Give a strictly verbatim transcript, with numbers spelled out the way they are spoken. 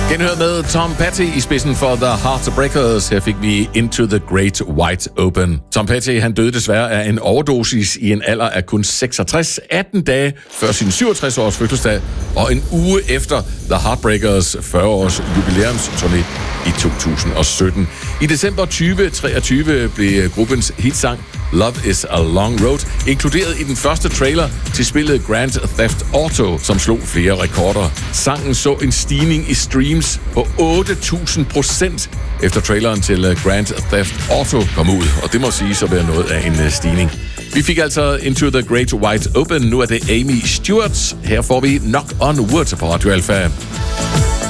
Genhørt med Tom Petty i spidsen for The Heartbreakers. Her fik vi Into the Great Wide Open. Tom Petty, han døde desværre af en overdosis i en alder af kun seksogtres, atten dage før sin syvogtres-års fødselsdag, og en uge efter The Heartbreakers fyrre-års jubilæumsturné i to tusind og sytten. I december tyve treogtyve blev gruppens hitsang Love is a Long Road inkluderet i den første trailer til spillet Grand Theft Auto, som slog flere rekorder. Sangen så en stigning i streams på otte tusind procent efter traileren til Grand Theft Auto kom ud, og det må siges at være noget af en stigning. Vi fik altså Into the Great Wide Open. Nu er det Amy Stewart. Her får vi Knock on Wood på Radio Alpha.